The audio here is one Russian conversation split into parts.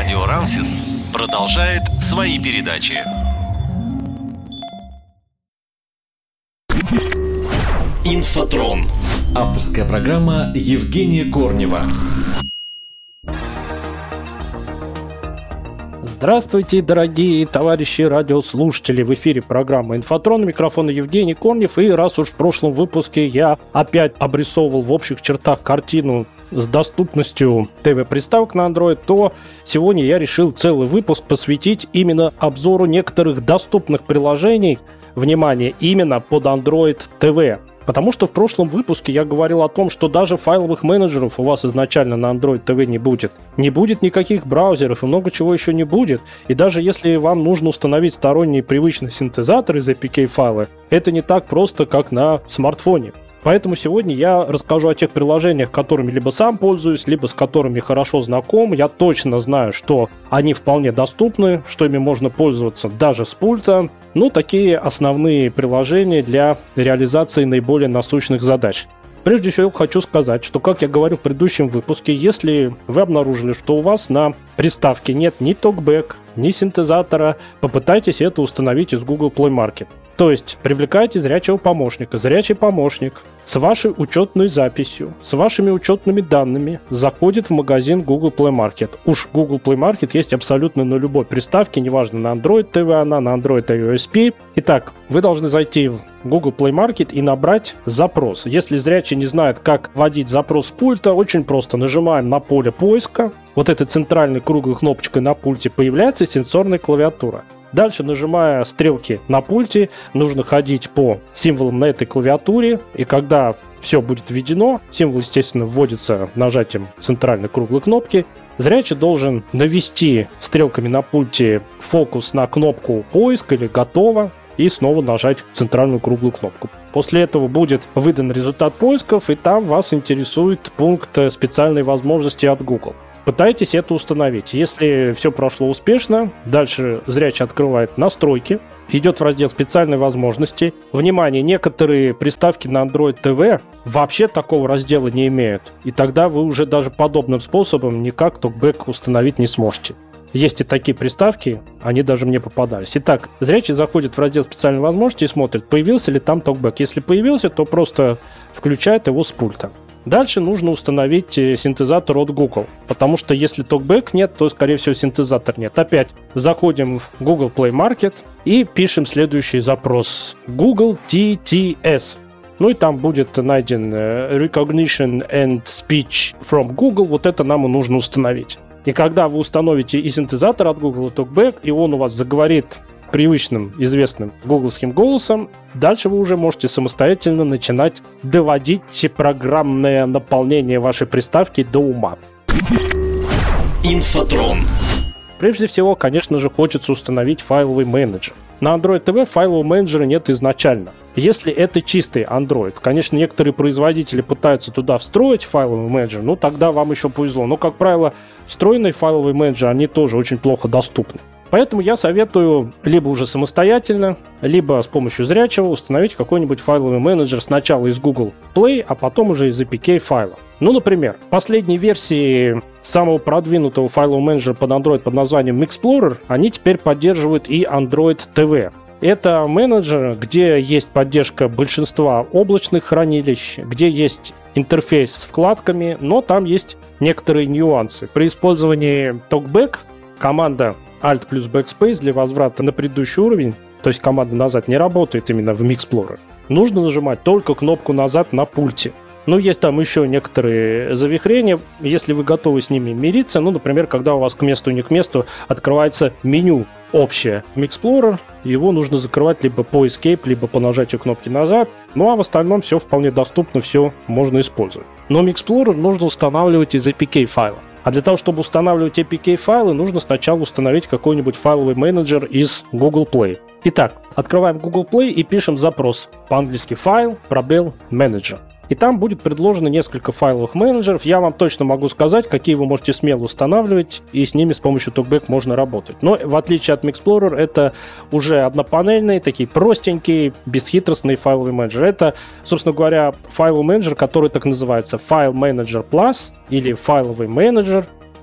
Радио Рансис продолжает свои передачи. Инфотрон. Авторская программа Евгения Корнева. Здравствуйте, дорогие товарищи радиослушатели! В эфире программа «Инфотрон», микрофон Евгений Корнев. И раз уж в прошлом выпуске я опять обрисовывал в общих чертах картину с доступностью ТВ-приставок на Android, то сегодня я решил целый выпуск посвятить именно обзору некоторых доступных приложений, внимание, именно под Android TV. Потому что в прошлом выпуске я говорил о том, что даже файловых менеджеров у вас изначально на Android TV не будет. Не будет никаких браузеров и много чего еще не будет. И даже если вам нужно установить сторонний привычный синтезатор из APK-файла, это не так просто, как на смартфоне. Поэтому сегодня я расскажу о тех приложениях, которыми либо сам пользуюсь, либо с которыми хорошо знаком. Я точно знаю, что они вполне доступны, что ими можно пользоваться даже с пульта. Ну, такие основные приложения для реализации наиболее насущных задач. Прежде всего, хочу сказать, что, как я говорил в предыдущем выпуске, если вы обнаружили, что у вас на приставке нет ни токбэк, ни синтезатора, попытайтесь это установить из Google Play Market. То есть привлекайте зрячего помощника. Зрячий помощник с вашей учетной записью, с вашими учетными данными заходит в магазин Google Play Market. Уж Google Play Market есть абсолютно на любой приставке, неважно, на Android TV она, на Android iOS P. Итак, вы должны зайти в Google Play Market и набрать запрос. Если зрячий не знает, как вводить запрос с пульта, очень просто. Нажимаем на поле поиска. Вот этой центральной круглой кнопочкой на пульте появляется сенсорная клавиатура. Дальше, нажимая стрелки на пульте, нужно ходить по символам на этой клавиатуре. И когда все будет введено, символ, естественно, вводится нажатием центральной круглой кнопки. Зрячий должен навести стрелками на пульте фокус на кнопку «Поиск» или «Готово» и снова нажать центральную круглую кнопку. После этого будет выдан результат поисков, и там вас интересует пункт «Специальные возможности от Google». Пытайтесь это установить. Если все прошло успешно, дальше зрячий открывает настройки, идет в раздел «Специальные возможности». Внимание, некоторые приставки на Android TV вообще такого раздела не имеют. И тогда вы уже даже подобным способом никак токбэк установить не сможете. Есть и такие приставки, они даже мне попадались. Итак, зрячий заходит в раздел «Специальные возможности» и смотрит, появился ли там токбэк. Если появился, то просто включает его с пульта. Дальше нужно установить синтезатор от Google, потому что если токбэк нет, то, скорее всего, синтезатор нет. Опять заходим в Google Play Market и пишем следующий запрос. Google TTS. Ну и там будет найден Recognition and Speech from Google. Вот это нам и нужно установить. И когда вы установите и синтезатор от Google, и токбэк, и он у вас заговорит привычным, известным гугловским голосом, дальше вы уже можете самостоятельно начинать доводить программное наполнение вашей приставки до ума. Инфотрон. Прежде всего, конечно же, хочется установить файловый менеджер. На Android TV файлового менеджера нет изначально. Если это чистый Android, конечно, некоторые производители пытаются туда встроить файловый менеджер, ну тогда вам еще повезло. Но, как правило, встроенные файловые менеджеры, они тоже очень плохо доступны. Поэтому я советую либо уже самостоятельно, либо с помощью зрячего установить какой-нибудь файловый менеджер сначала из Google Play, а потом уже из APK файла. Ну, например, в последней версии самого продвинутого файлового менеджера под Android под названием Explorer, они теперь поддерживают и Android TV. Это менеджер, где есть поддержка большинства облачных хранилищ, где есть интерфейс с вкладками, но там есть некоторые нюансы. При использовании TalkBack команда Alt плюс Backspace для возврата на предыдущий уровень, то есть команда назад, не работает именно в Explorer. Нужно нажимать только кнопку назад на пульте. Ну, есть там еще некоторые завихрения, если вы готовы с ними мириться. Ну, например, когда у вас к месту и не к месту открывается меню общее Explorer, его нужно закрывать либо по Escape, либо по нажатию кнопки назад. Ну, а в остальном все вполне доступно, все можно использовать. Но Explorer нужно устанавливать из APK файла. А для того, чтобы устанавливать APK-файлы, нужно сначала установить какой-нибудь файловый менеджер из Google Play. Итак, открываем Google Play и пишем запрос. По-английски файл, пробел, менеджер. И там будет предложено несколько файловых менеджеров. Я вам точно могу сказать, какие вы можете смело устанавливать, и с ними с помощью TalkBack можно работать. Но в отличие от Explorer, это уже однопанельные, такие простенькие, бесхитростные файловые менеджеры. Это, собственно говоря, файловый менеджер, который так называется File Manager Plus или файловый менеджер.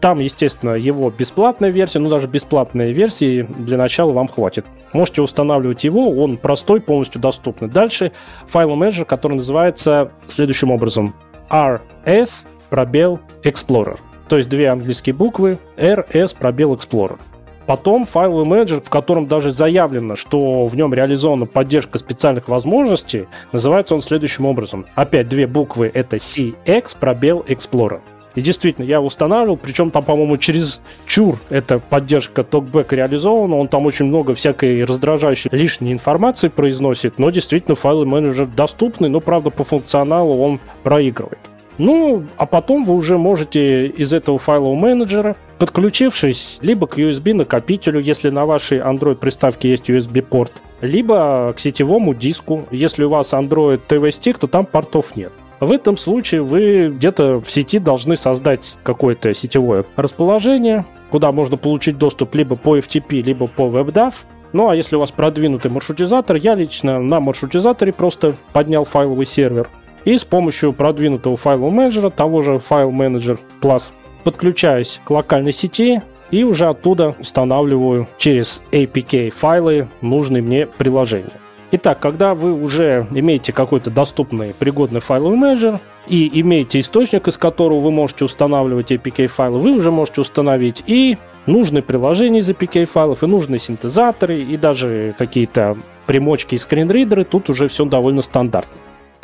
Там, естественно, его бесплатная версия, но даже бесплатной версии для начала вам хватит. Можете устанавливать его, он простой, полностью доступный. Дальше файловый менеджер, который называется следующим образом: RS Explorer. То есть две английские буквы RS Explorer. Потом файловый менеджер, в котором даже заявлено, что в нем реализована поддержка специальных возможностей, называется он следующим образом. Опять две буквы, это CX Explorer. И действительно, я его устанавливал, причем там, по-моему, через чур эта поддержка TalkBack реализована, он там очень много всякой раздражающей лишней информации произносит, но действительно файловый менеджер доступный, но, правда, по функционалу он проигрывает. Ну, а потом вы уже можете из этого файлового менеджера, подключившись либо к USB-накопителю, если на вашей Android-приставке есть USB-порт, либо к сетевому диску. Если у вас Android TV Stick, то там портов нет. В этом случае вы где-то в сети должны создать какое-то сетевое расположение, куда можно получить доступ либо по FTP, либо по WebDAV. Ну, а если у вас продвинутый маршрутизатор, я лично на маршрутизаторе просто поднял файловый сервер. И с помощью продвинутого файлового менеджера, того же File Manager Plus, подключаюсь к локальной сети и уже оттуда устанавливаю через APK файлы нужные мне приложения. Итак, когда вы уже имеете какой-то доступный, пригодный файловый менеджер и имеете источник, из которого вы можете устанавливать APK-файлы, вы уже можете установить и нужные приложения из APK-файлов, и нужные синтезаторы, и даже какие-то примочки и скринридеры. Тут уже все довольно стандартно.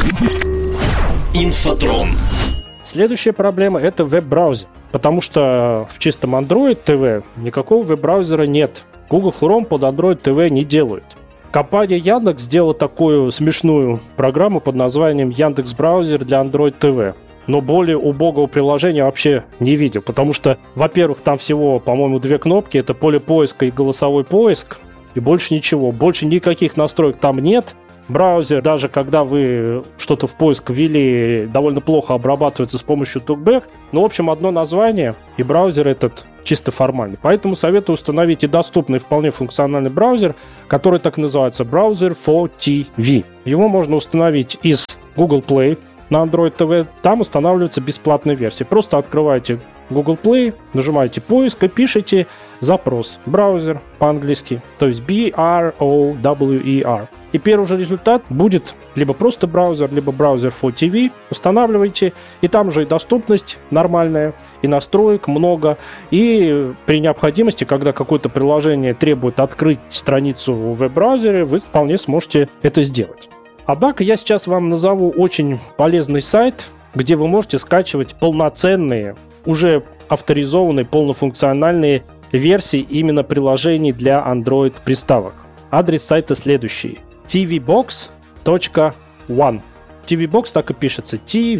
Инфотрон. Следующая проблема — это веб-браузер, потому что в чистом Android TV никакого веб-браузера нет. Google Chrome под Android TV не делает. Компания Яндекс сделала такую смешную программу под названием Яндекс.Браузер для Android TV. Но более убогого приложения вообще не видел, потому что, во-первых, там всего, по-моему, две кнопки, это поле поиска и голосовой поиск, и больше ничего. Больше никаких настроек там нет. Браузер, даже когда вы что-то в поиск ввели, довольно плохо обрабатывается с помощью TalkBack. Ну, в общем, одно название, и браузер этот чисто формальный. Поэтому советую установить и доступный вполне функциональный браузер, который так называется Browser for TV. Его можно установить из Google Play на Android TV. Там устанавливается бесплатная версия. Просто открываете Google Play, нажимаете поиск и пишите запрос браузер по-английски, то есть B-R-O-W-E-R. И первый же результат будет либо просто браузер, либо браузер for TV. Устанавливаете, и там же и доступность нормальная, и настроек много. И при необходимости, когда какое-то приложение требует открыть страницу в веб-браузере, вы вполне сможете это сделать. Однако я сейчас вам назову очень полезный сайт, где вы можете скачивать полноценные, уже авторизованные, полнофункциональные версии именно приложений для Android-приставок. Адрес сайта следующий: tvbox.one. tvbox так и пишется: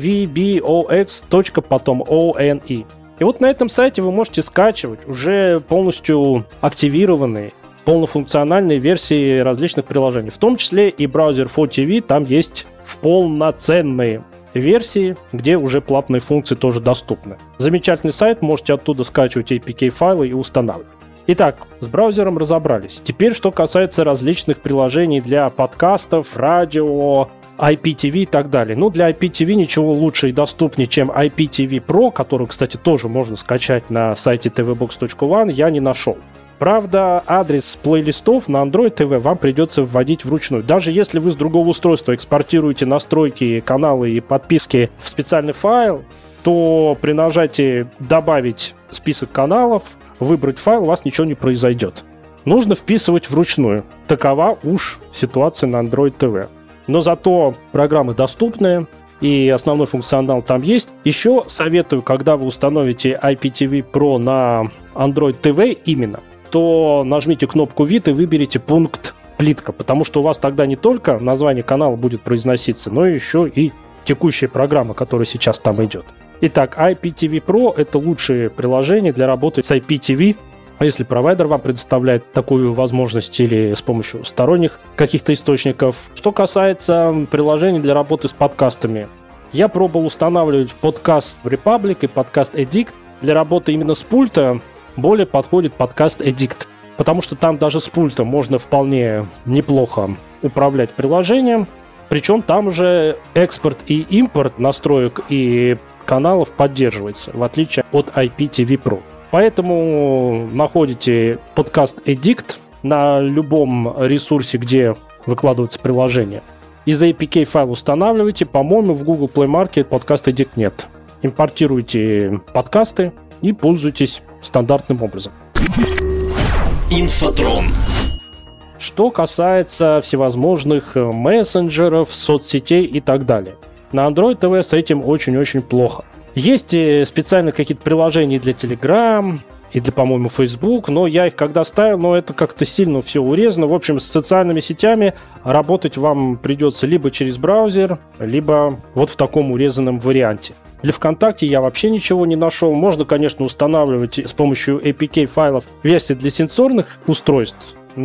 tvbox. Потом one. И вот на этом сайте вы можете скачивать уже полностью активированные, полнофункциональные версии различных приложений, в том числе и браузер for TV. Там есть в полноценные версии, где уже платные функции тоже доступны. Замечательный сайт, можете оттуда скачивать APK-файлы и устанавливать. Итак, с браузером разобрались. Теперь, что касается различных приложений для подкастов, радио, IPTV и так далее. Ну, для IPTV ничего лучше и доступнее, чем IPTV Pro, который, кстати, тоже можно скачать на сайте tvbox.one, я не нашел. Правда, адрес плейлистов на Android TV вам придется вводить вручную. Даже если вы с другого устройства экспортируете настройки, каналы и подписки в специальный файл, то при нажатии «Добавить список каналов», выбрать файл, у вас ничего не произойдет. Нужно вписывать вручную. Такова уж ситуация на Android TV. Но зато программы доступные, и основной функционал там есть. Еще советую, когда вы установите IPTV Pro на Android TV именно, то нажмите кнопку «Вид» и выберите пункт «Плитка», потому что у вас тогда не только название канала будет произноситься, но еще и текущая программа, которая сейчас там идет. Итак, IPTV Pro — это лучшее приложение для работы с IPTV. А если провайдер вам предоставляет такую возможность или с помощью сторонних каких-то источников. Что касается приложений для работы с подкастами, я пробовал устанавливать подкаст Republic и подкаст Addict. Для работы именно с пульта более подходит подкаст Addict, потому что там даже с пульта можно вполне неплохо управлять приложением. Причем там уже экспорт и импорт настроек и каналов поддерживается, в отличие от IPTV Pro. Поэтому находите подкаст Addict на любом ресурсе, где выкладывается приложение. Из APK файл устанавливайте. По-моему, в Google Play Market подкаст Addict нет. Импортируйте подкасты и пользуйтесь стандартным образом. Инфотрон. Что касается всевозможных мессенджеров, соцсетей и так далее. На Android TV с этим очень-очень плохо. Есть специально какие-то приложения для Telegram и для, по-моему, Facebook, но я их когда ставил, но это как-то сильно все урезано. В общем, с социальными сетями работать вам придется либо через браузер, либо вот в таком урезанном варианте. Для ВКонтакте я вообще ничего не нашел. Можно, конечно, устанавливать с помощью APK файлов версии для сенсорных устройств,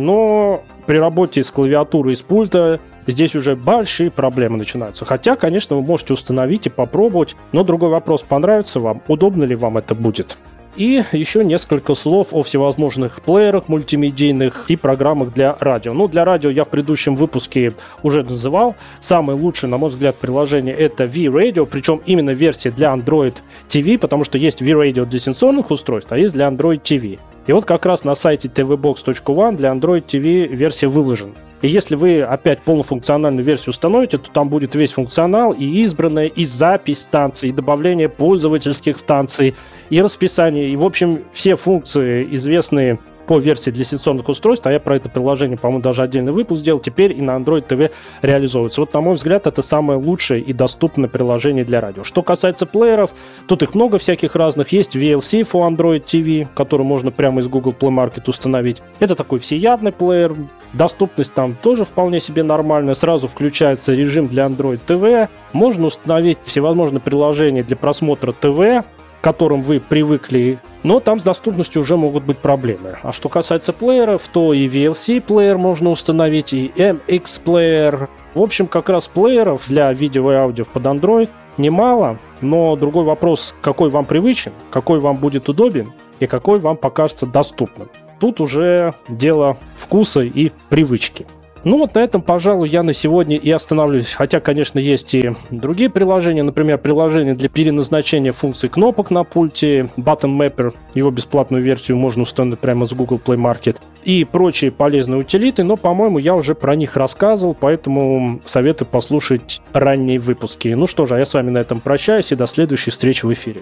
но при работе с клавиатурой и с пульта здесь уже большие проблемы начинаются. Хотя, конечно, вы можете установить и попробовать, но другой вопрос, понравится вам, удобно ли вам это будет. И еще несколько слов о всевозможных плеерах мультимедийных и программах для радио. Ну, для радио я в предыдущем выпуске уже называл. Самое лучшее, на мой взгляд, приложение — это V-Radio, причем именно версия для Android TV, потому что есть V-Radio для сенсорных устройств, а есть для Android TV. И вот как раз на сайте tvbox.one для Android TV версия выложена. И если вы опять полнофункциональную версию установите, то там будет весь функционал, и избранная, и запись станций, и добавление пользовательских станций, и расписание, и, в общем, все функции, известные по версии для сенсорных устройств, а я про это приложение, по-моему, даже отдельный выпуск сделал, теперь и на Android TV реализовывается. Вот, на мой взгляд, это самое лучшее и доступное приложение для радио. Что касается плееров, тут их много всяких разных. Есть VLC for Android TV, который можно прямо из Google Play Market установить. Это такой всеядный плеер. Доступность там тоже вполне себе нормальная. Сразу включается режим для Android TV. Можно установить всевозможные приложения для просмотра ТВ, к которым вы привыкли, но там с доступностью уже могут быть проблемы. А что касается плееров, то и VLC-плеер можно установить, и MX-плеер. В общем, как раз плееров для видео и аудио под Android немало, но другой вопрос, какой вам привычен, какой вам будет удобен и какой вам покажется доступным. Тут уже дело вкуса и привычки. Ну вот на этом, пожалуй, я на сегодня и остановлюсь. Хотя, конечно, есть и другие приложения. Например, приложение для переназначения функций кнопок на пульте. Button Mapper, его бесплатную версию можно установить прямо с Google Play Market. И прочие полезные утилиты. Но, по-моему, я уже про них рассказывал, поэтому советую послушать ранние выпуски. Ну что же, а я с вами на этом прощаюсь и до следующей встречи в эфире.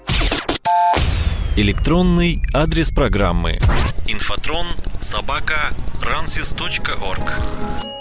Электронный адрес программы: infotron@ransys.org.